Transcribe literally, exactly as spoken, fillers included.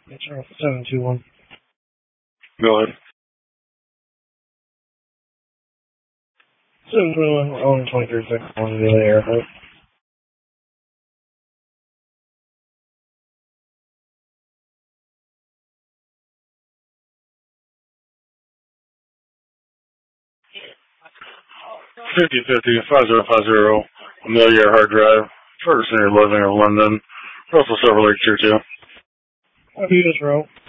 It's seven two one. Go ahead. seven two one, on twenty-three seconds on the airport. fifty fifty, five zero five zero, Amelia Hard Drive, Ferguson, Living of London, Russell Silver Lake Tier two. I'll do this row.